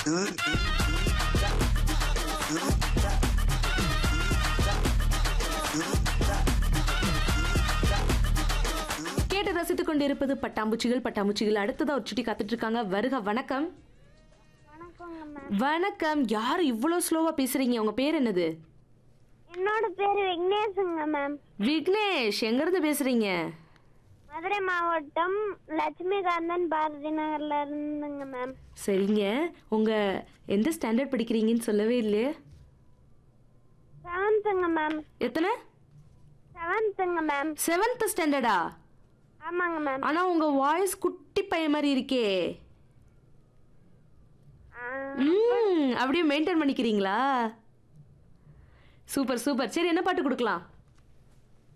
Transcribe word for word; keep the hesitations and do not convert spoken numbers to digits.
கேட்டு ரசித்துக் கொண்டிருப்பது பட்டாம்பூச்சிகள். பட்டாம்பூச்சிகள் அடுத்ததா ஒரு சுட்டி காத்துட்டு இருக்காங்க. வருக. வணக்கம். வணக்கம். யாரு இவ்வளவு ஸ்லோவா பேசுறீங்க? உங்க பேர் என்னது? என்னோட பேரு விக்னேஷுங்க மேம். விக்னேஷ், எங்க இருந்து பேசுறீங்க? மதுரை மாவட்டம் லட்சுமிகாந்தன் பாரதி நகர்ல இருந்துங்க மேம். சரிங்க. உங்க எந்த ஸ்டாண்டர்ட் படிக்கிறீங்கன்னு சொல்லவே இல்லையே. செவன்த்துங்க மேம். எத்தனை? செவன்த்துங்க மேம். செவன்த் ஸ்டாண்டர்டா? ஆமாங்க மேம். ஆனா உங்க வாய்ஸ் குட்டி பையன் மாதிரி இருக்கே. ம் அப்படியே மெயின்டைன் பண்ணிக்கிறீங்களா? Super super. சரி, என்ன பாட்டு கொடுக்கலாம்?